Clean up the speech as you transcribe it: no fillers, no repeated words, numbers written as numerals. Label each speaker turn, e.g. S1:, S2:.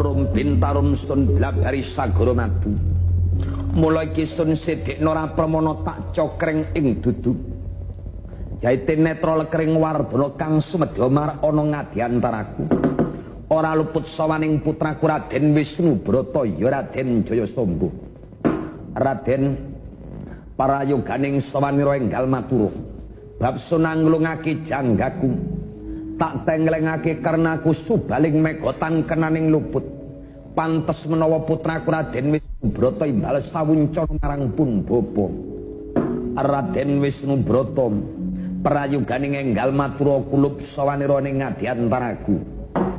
S1: rum bintarum sun blabari sagara madu. Mula iki sun sidikna ora pramana tak cokreng ing dudu. Jaite netra lekring wardana kang sumedya mar ana ngadiantaraku. Ora luput sawaning putraku Raden Wisnu Brata ya Raden Jayasambha. Raden parayoganing sawanira enggal matur. Bab sunanglungake janggaku tak tenglengake karena aku subaling megotan kenaning luput. Pantes menawa putraku Raden Wisnu Brata imbal sawuncana marang pun bapa. Raden Wisnu Brata prayoganing enggal matura kulup sawanira ning ngadiantaraku.